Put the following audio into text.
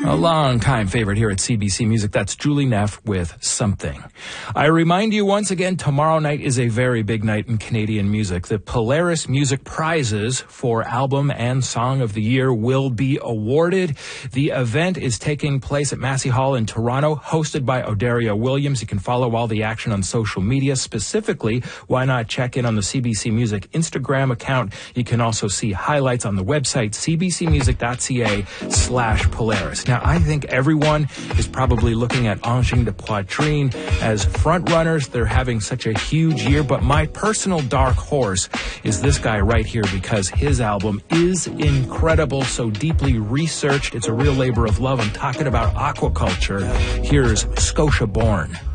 A long-time favorite here at CBC Music. That's Julie Neff with Something. I remind you once again, tomorrow night is a very big night in Canadian music. The Polaris Music Prizes for Album and Song of the Year will be awarded. The event is taking place at Massey Hall in Toronto, hosted by Odaria Williams. You can follow all the action on social media. Specifically, why not check in on the CBC Music Instagram account? You can also see highlights on the website, cbcmusic.ca/Polaris. Now, I think everyone is probably looking at Angers de Poitrine as front runners. They're having such a huge year, but my personal dark horse is this guy right here because his album is incredible, so deeply researched. It's a real labor of love. I'm talking about aquaculture. Here's Scotia Born.